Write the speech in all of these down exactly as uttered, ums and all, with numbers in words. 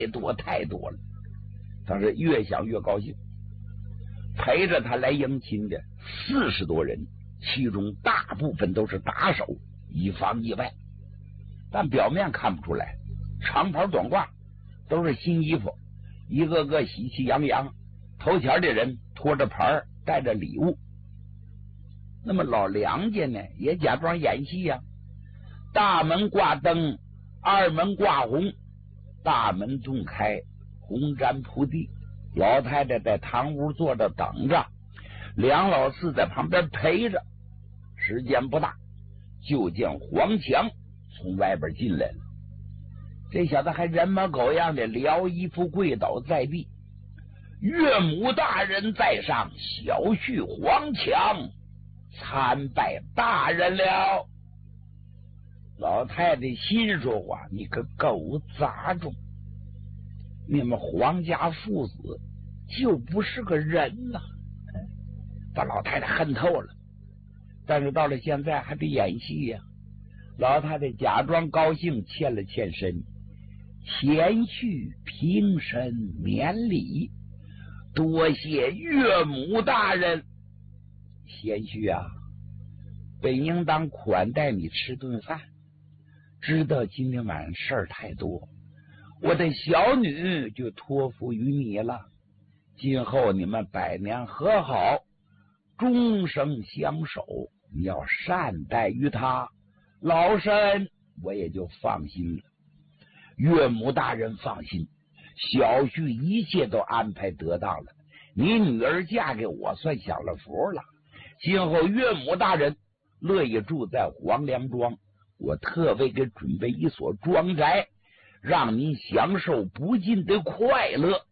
多太多了。他是越想越高兴。陪着他来迎亲的四十多人，其中大部分都是打手，以防意外。但表面看不出来，长袍短褂，都是新衣服，一个个喜气洋洋。头前的人拖着牌带着礼物。那么老梁家呢，也假装演戏呀、啊。大门挂灯，二门挂红，大门洞开，红毡铺地。老太太在堂屋坐着等着，梁老四在旁边陪着。时间不大，就见黄强从外边进来了。这小子还人模狗样的撩衣服跪倒在地。岳母大人在上，小婿黄强参拜大人了。老太太心说话：你个狗杂种，你们黄家父子就不是个人呐、啊！把老太太恨透了。但是到了现在还得演戏呀、啊。老太太假装高兴，欠了欠身，前去平身免礼，多谢岳母大人。贤婿啊，本应当款待你吃顿饭，知道今天晚上事儿太多，我的小女就托付于你了。今后你们百年和好，终生相守，你要善待于他，老身我也就放心了。岳母大人放心，小婿一切都安排得当了，你女儿嫁给我算享了福了。今后岳母大人乐意住在黄梁庄，我特为给准备一所庄宅，让您享受不尽的快乐。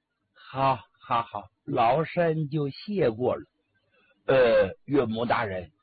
好好好，老身就谢过了。呃，岳母大人，